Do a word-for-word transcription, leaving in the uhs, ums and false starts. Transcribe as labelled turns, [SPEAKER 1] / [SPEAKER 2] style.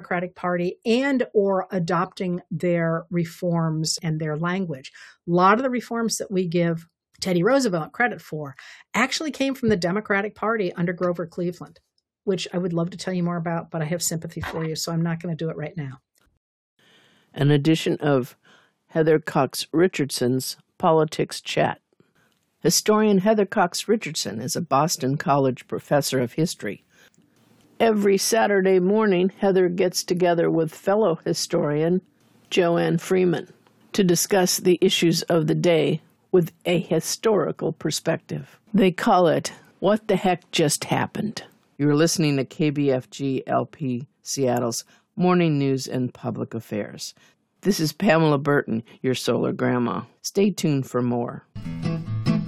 [SPEAKER 1] Democratic Party and or adopting their reforms and their language. A lot of the reforms that we give Teddy Roosevelt credit for actually came from the Democratic Party under Grover Cleveland, which I would love to tell you more about, but I have sympathy for you, so I'm not going to do it right now.
[SPEAKER 2] An edition of Heather Cox Richardson's Politics Chat. Historian Heather Cox Richardson is a Boston College professor of history. Every Saturday morning, Heather gets together with fellow historian Joanne Freeman to discuss the issues of the day with a historical perspective. They call it, What the Heck Just Happened? You're listening to K B F G L P Seattle's Morning News and Public Affairs. This is Pamela Burton, your solar grandma. Stay tuned for more.